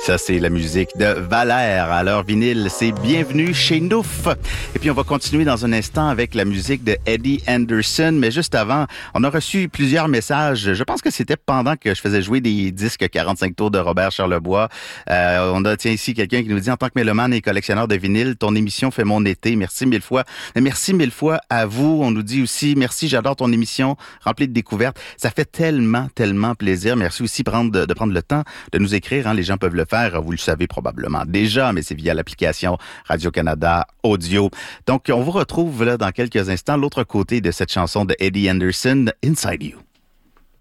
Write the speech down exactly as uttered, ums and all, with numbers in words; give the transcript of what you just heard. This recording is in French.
Ça, c'est la musique de Valère. À l'heure vinyle, c'est Bienvenue chez Nouf. Et puis, on va continuer dans un instant avec la musique de Eddie Anderson. Mais juste avant, on a reçu plusieurs messages. Je pense que c'était pendant que je faisais jouer des disques quarante-cinq tours de Robert Charlebois. Euh, on a, tiens, ici quelqu'un qui nous dit, en tant que mélomane et collectionneur de vinyle, ton émission fait mon été. Merci mille fois. Merci mille fois à vous. On nous dit aussi, merci, j'adore ton émission, remplie de découvertes. Ça fait tellement, tellement plaisir. Merci aussi prendre, de, de prendre le temps de nous écrire. Hein. Les gens peuvent le faire. Vous le savez probablement déjà, mais c'est via l'application Radio-Canada Audio. Donc, on vous retrouve là dans quelques instants, l'autre côté de cette chanson de Eddie Anderson, Inside You.